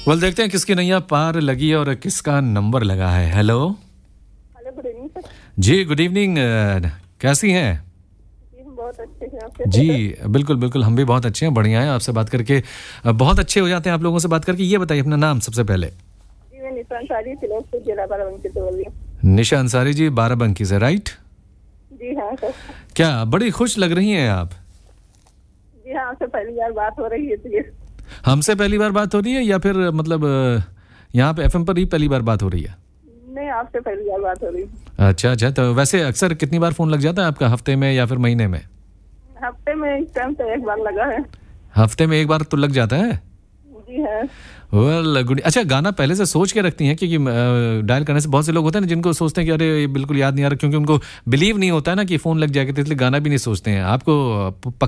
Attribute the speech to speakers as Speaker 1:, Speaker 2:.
Speaker 1: Well देखते हैं किसकी नैया पार लगी और किसका नंबर लगा है। Hello.
Speaker 2: Hello, good evening sir.
Speaker 1: जी गुड इवनिंग। कैसी हैं?
Speaker 2: जी हम बहुत अच्छे हैं। आप कैसे
Speaker 1: जी
Speaker 2: हैं सर?
Speaker 1: बिल्कुल बिल्कुल, हम भी बहुत अच्छे हैं, बढ़िया हैं। आपसे बात करके बहुत अच्छे हो जाते हैं आप लोगों से बात करके। ये बताइए अपना नाम सबसे पहले।
Speaker 2: जी मैं निशान सारी फिरोजपुर जिला बाराबंकी से बोल रही हूँ।
Speaker 1: निशा अंसारी जी, बाराबंकी से, राइट?
Speaker 2: जी हाँ सर।
Speaker 1: क्या बड़ी खुश लग रही हैं आप?
Speaker 2: जी हाँ, आपसे पहली बार बात हो रही है इसलिए।
Speaker 1: हमसे पहली बार बात हो रही है या फिर मतलब यहाँ पे एफएम पर ही पहली बार बात हो रही है?
Speaker 2: नहीं, आपसे पहली बार बात हो रही है।
Speaker 1: अच्छा अच्छा, तो वैसे अक्सर कितनी बार फोन लग जाता है आपका, हफ्ते में या फिर महीने में?
Speaker 2: हफ्ते में इस टाइम तो एक बार लगा है।
Speaker 1: हफ्ते में एक बार तो लग जाता है।
Speaker 2: जी हाँ।
Speaker 1: Well good. अच्छा, गाना पहले से सोच के रखती हैं? क्योंकि डायल करने से बहुत से लोग होते हैं ना जिनको सोचते हैं कि अरे ये बिल्कुल याद नहीं आ रहा, क्योंकि उनको बिलीव नहीं होता है ना कि फ़ोन लग जाएगा, तो इसलिए गाना भी नहीं सोचते हैं। आपको